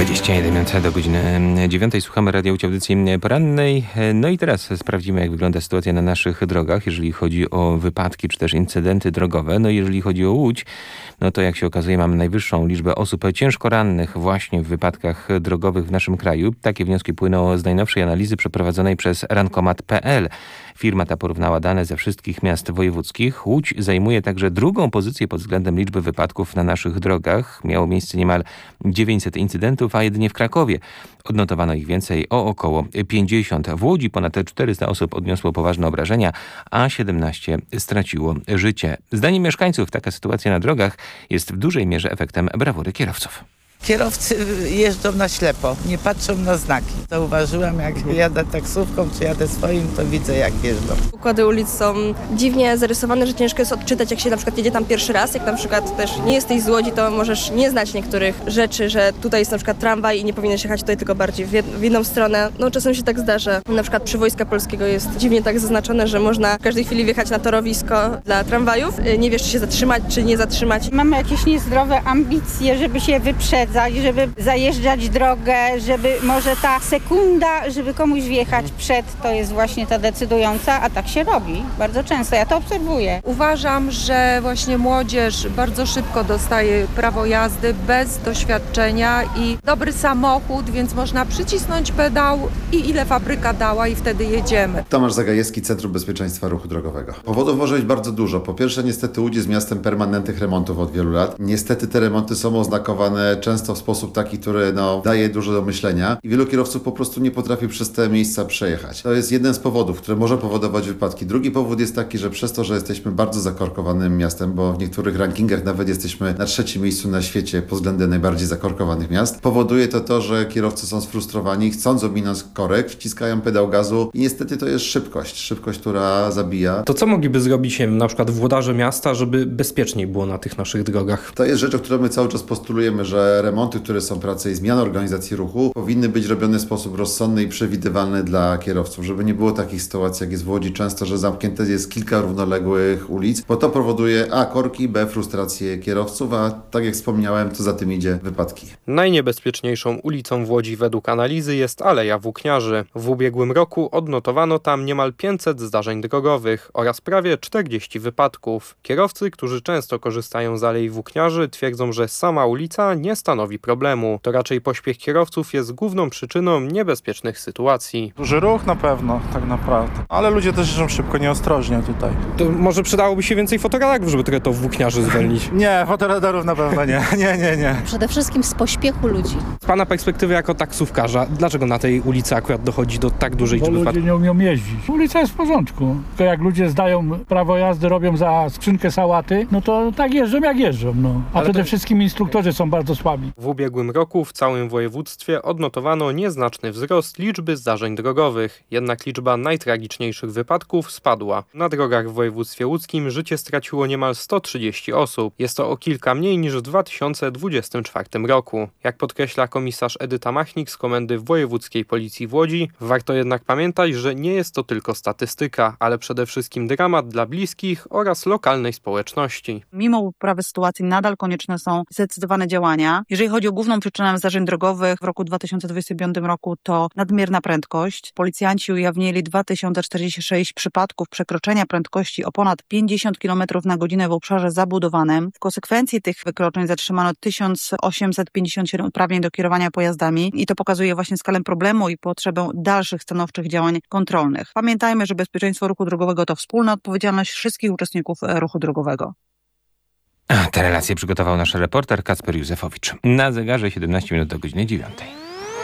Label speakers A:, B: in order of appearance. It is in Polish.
A: 21 minut do godziny 9. Słuchamy radiowej audycji porannej. No i teraz sprawdzimy, jak wygląda sytuacja na naszych drogach, jeżeli chodzi o wypadki czy też incydenty drogowe. No i jeżeli chodzi o Łódź, no to jak się okazuje, mamy najwyższą liczbę osób ciężko rannych właśnie w wypadkach drogowych w naszym kraju. Takie wnioski płyną z najnowszej analizy przeprowadzonej przez rankomat.pl. Firma ta porównała dane ze wszystkich miast wojewódzkich. Łódź zajmuje także drugą pozycję pod względem liczby wypadków na naszych drogach. Miało miejsce niemal 900 incydentów, a jedynie w Krakowie odnotowano ich więcej, o około 50. W Łodzi ponad 400 osób odniosło poważne obrażenia, a 17 straciło życie. Zdaniem mieszkańców taka sytuacja na drogach jest w dużej mierze efektem brawury kierowców.
B: Kierowcy jeżdżą na ślepo, nie patrzą na znaki. Zauważyłam, jak jadę taksówką czy jadę swoim, to widzę, jak jeżdżą.
C: Układy ulic są dziwnie zarysowane, że ciężko jest odczytać, jak się na przykład jedzie tam pierwszy raz. Jak na przykład też nie jesteś z Łodzi, to możesz nie znać niektórych rzeczy, że tutaj jest na przykład tramwaj i nie powinieneś jechać tutaj, tylko bardziej w inną stronę. No czasem się tak zdarza. Na przykład przy Wojska Polskiego jest dziwnie tak zaznaczone, że można w każdej chwili wjechać na torowisko dla tramwajów. Nie wiesz, czy się zatrzymać, czy nie zatrzymać.
D: Mamy jakieś niezdrowe ambicje, żeby się wyprzedzać, żeby zajeżdżać drogę, żeby może ta sekunda, żeby komuś wjechać przed, to jest właśnie ta decydująca, a tak się robi bardzo często, ja to obserwuję.
E: Uważam, że właśnie młodzież bardzo szybko dostaje prawo jazdy bez doświadczenia i dobry samochód, więc można przycisnąć pedał i ile fabryka dała i wtedy jedziemy.
F: Tomasz Zagajewski, Centrum Bezpieczeństwa Ruchu Drogowego. Powodów może być bardzo dużo. Po pierwsze, niestety Łódź jest miastem permanentnych remontów od wielu lat. Niestety te remonty są oznakowane często w sposób taki, który daje dużo do myślenia i wielu kierowców po prostu nie potrafi przez te miejsca przejechać. To jest jeden z powodów, który może powodować wypadki. Drugi powód jest taki, że przez to, że jesteśmy bardzo zakorkowanym miastem, bo w niektórych rankingach nawet jesteśmy na 3. miejscu na świecie pod względem najbardziej zakorkowanych miast, powoduje to, że kierowcy są sfrustrowani, chcąc ominąć korek, wciskają pedał gazu i niestety to jest szybkość, która zabija.
G: To co mogliby zrobić, nie wiem, na przykład włodarze miasta, żeby bezpieczniej było na tych naszych drogach?
F: To jest rzecz, o którą my cały czas postulujemy, że remonty, które są prace i zmiany organizacji ruchu powinny być robione w sposób rozsądny i przewidywalny dla kierowców, żeby nie było takich sytuacji, jak jest w Łodzi często, że zamknięte jest kilka równoległych ulic, bo to powoduje A, korki, B, frustrację kierowców, a tak jak wspomniałem, to za tym idzie wypadki.
H: Najniebezpieczniejszą ulicą w Łodzi według analizy jest Aleja Włókniarzy. W ubiegłym roku odnotowano tam niemal 500 zdarzeń drogowych oraz prawie 40 wypadków. Kierowcy, którzy często korzystają z Alei Włókniarzy, twierdzą, że sama ulica nie stanowi problemu. To raczej pośpiech kierowców jest główną przyczyną niebezpiecznych sytuacji.
I: Duży ruch na pewno, tak naprawdę. Ale ludzie też jeżdżą szybko, nieostrożnie tutaj.
G: To może przydałoby się więcej fotoradarów, żeby trochę to włókniarzy zwolnić?
I: Nie, fotoradarów na pewno nie. Nie.
J: Przede wszystkim z pośpiechu ludzi.
G: Z pana perspektywy jako taksówkarza, dlaczego na tej ulicy akurat dochodzi do tak dużej liczby wypadków?
K: Ludzie nie umią jeździć. Ulica jest w porządku. Tylko jak ludzie zdają prawo jazdy, robią za skrzynkę sałaty, no to tak jeżdżą jak jeżdżą. No. A przede wszystkim instruktorzy są bardzo słabi.
H: W ubiegłym roku w całym województwie odnotowano nieznaczny wzrost liczby zdarzeń drogowych, jednak liczba najtragiczniejszych wypadków spadła. Na drogach w województwie łódzkim życie straciło niemal 130 osób. Jest to o kilka mniej niż w 2024 roku. Jak podkreśla komisarz Edyta Machnik z Komendy Wojewódzkiej Policji w Łodzi, warto jednak pamiętać, że nie jest to tylko statystyka, ale przede wszystkim dramat dla bliskich oraz lokalnej społeczności.
L: Mimo poprawy sytuacji nadal konieczne są zdecydowane działania. Jeżeli chodzi o główną przyczynę zdarzeń drogowych w roku 2025 roku, to nadmierna prędkość. Policjanci ujawnili 2046 przypadków przekroczenia prędkości o ponad 50 km na godzinę w obszarze zabudowanym. W konsekwencji tych wykroczeń zatrzymano 1857 uprawnień do kierowania pojazdami i to pokazuje właśnie skalę problemu i potrzebę dalszych stanowczych działań kontrolnych. Pamiętajmy, że bezpieczeństwo ruchu drogowego to wspólna odpowiedzialność wszystkich uczestników ruchu drogowego.
A: Te relacje przygotował nasz reporter Kacper Józefowicz. Na zegarze 17 minut do godziny 9.